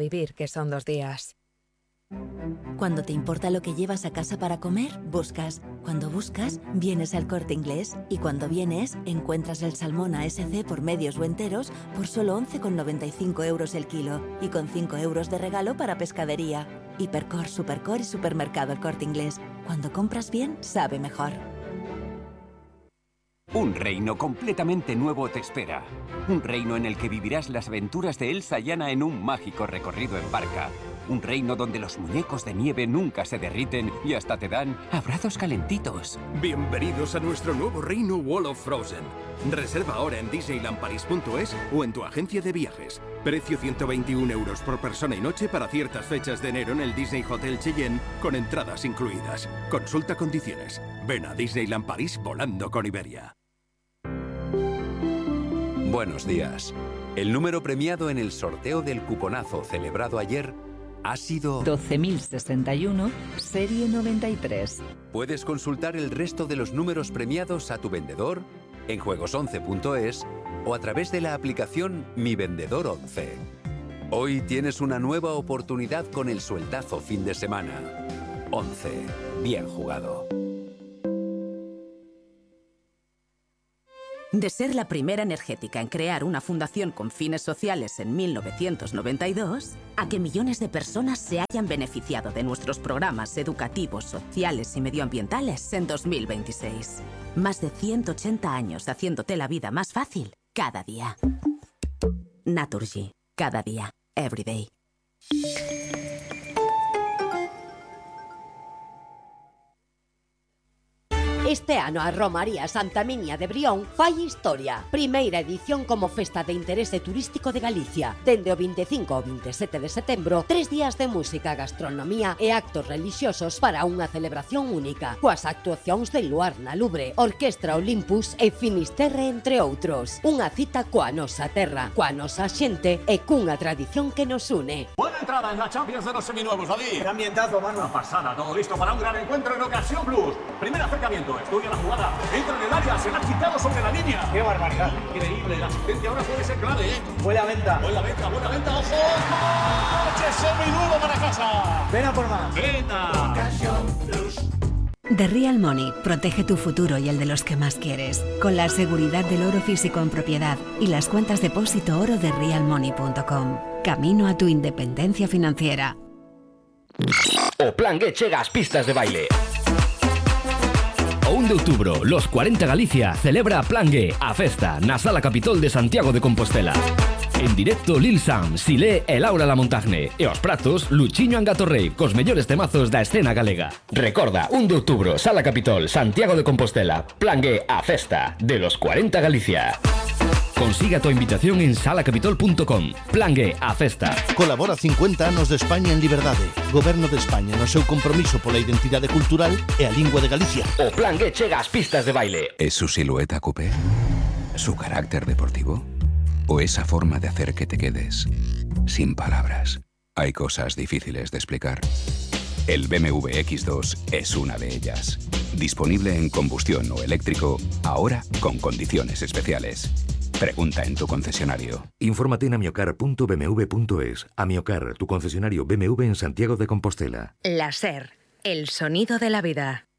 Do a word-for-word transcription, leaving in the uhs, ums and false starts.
vivir, que son dos días. Cuando te importa lo que llevas a casa para comer, buscas. Cuando buscas, vienes al Corte Inglés. Y cuando vienes, encuentras el salmón A S C por medios o enteros por solo once con noventa y cinco euros el kilo. Y con cinco euros de regalo para pescadería. Hipercor, Supercor y Supermercado El Corte Inglés. Cuando compras bien, sabe mejor. Un reino completamente nuevo te espera. Un reino en el que vivirás las aventuras de Elsa y Anna en un mágico recorrido en barca. Un reino donde los muñecos de nieve nunca se derriten y hasta te dan abrazos calentitos. Bienvenidos a nuestro nuevo reino Wall of Frozen. Reserva ahora en disneyland paris punto es o en tu agencia de viajes. Precio ciento veintiún euros por persona y noche para ciertas fechas de enero en el Disney Hotel Cheyenne con entradas incluidas. Consulta condiciones. Ven a Disneyland París volando con Iberia. Buenos días. El número premiado en el sorteo del cuponazo celebrado ayer ha sido doce mil sesenta y uno, serie noventa y tres. Puedes consultar el resto de los números premiados a tu vendedor en juegos once punto es o a través de la aplicación Mi Vendedor once. Hoy tienes una nueva oportunidad con el sueltazo fin de semana. once. Bien jugado. De ser la primera energética en crear una fundación con fines sociales en mil novecientos noventa y dos, a que millones de personas se hayan beneficiado de nuestros programas educativos, sociales y medioambientales en dos mil veintiséis. Más de ciento ochenta años haciéndote la vida más fácil cada día. Naturgy. Cada día. Every day. Este ano a Romaría Santa Minia de Brión fai historia. Primeira edición como festa de interese turístico de Galicia. Dende o vinte e cinco ao vinte e sete de setembro, tres días de música, gastronomía e actos religiosos para unha celebración única. Coas actuacións de Luar na Lubre, Orquestra Olympus e Finisterre, entre outros. Unha cita coa nosa terra, coa nosa xente e cunha tradición que nos une. Buena entrada en la Champions de los seminuevos, David. ¡Qué ambientazo, mano! Una pasada, todo listo para un gran encuentro en Ocasión Blues. Primer acercamiento. Estudia la jugada, entra en el área, se la ha quitado sobre la línea. ¡Qué barbaridad! Increíble, la asistencia ahora puede ser clave, ¿eh? Buena venta. Buena venta, buena venta, ojo. ¡Coche seminuevo para casa! Ven a por más. Venta. The Real Money protege tu futuro y el de los que más quieres, con la seguridad del oro físico en propiedad y las cuentas depósito oro de real money punto com. Camino a tu independencia financiera. O Plan G chega ás pistas de baile. O un de outubro, los cuarenta Galicia celebra Plan G, a festa, na Sala Capitol de Santiago de Compostela. En directo Lil Sam, Silé e Laura Lamontagne. E os pratos, Luchiño Angatorrey, cos mellores temazos da escena galega. Recorda, un de outubro, Sala Capitol, Santiago de Compostela. Plan G, a festa, de los cuarenta Galicia. Consiga tu invitación en sala capitol punto com. Plan G, a festa. Colabora cincuenta anos de España en liberdade. Goberno de España no seu compromiso pola identidade cultural e a lingua de Galicia. O Plan G chega ás pistas de baile. ¿Es su silueta coupé? ¿Su carácter deportivo? ¿O esa forma de hacer que te quedes sin palabras? Hay cosas difíciles de explicar. El B M W X dos es una de ellas. Disponible en combustión o eléctrico, ahora con condiciones especiales. Pregunta en tu concesionario. Infórmate en amiocar punto b m w punto es. Amiocar, tu concesionario B M W en Santiago de Compostela. La SER, el sonido de la vida.